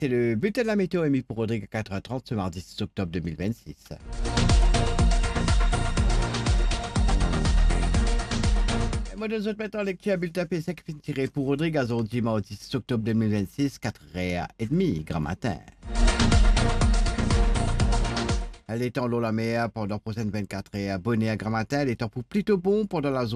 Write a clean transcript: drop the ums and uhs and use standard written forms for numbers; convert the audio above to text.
C'est le bulletin de la météo émis pour Rodrigue à 4h30 ce mardi 6 octobre 2026. Et moi, nous autres maintenant, lecture à bulletin P5 tiré pour Rodrigue à Zondi, mardi 6 octobre 2026, 4h30, grand matin. Elle est en l'eau la mer pendant la prochaine 24 heures. Abonné à grand matin, elle est en pour plutôt bon pendant la zone.